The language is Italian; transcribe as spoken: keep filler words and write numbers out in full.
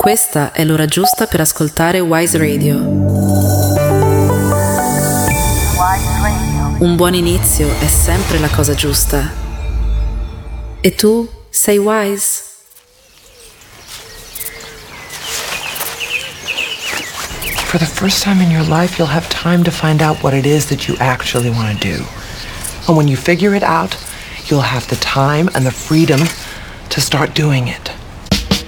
Questa è l'ora giusta per ascoltare Wise Radio. Wise Radio. Un buon inizio è sempre la cosa giusta. E tu sei wise? For the first time in your life, you'll have time to find out what it is that you actually want to do. And when you figure it out, you'll have the time and the freedom to start doing it.